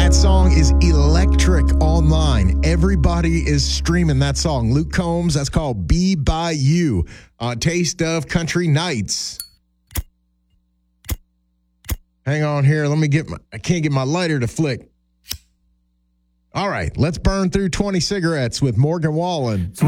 That song is electric online. Everybody is streaming that song. Luke Combs, that's called Be By You. Taste of Country Nights. Hang on here. I can't get my lighter to flick. All right, let's burn through 20 cigarettes with Morgan Wallen.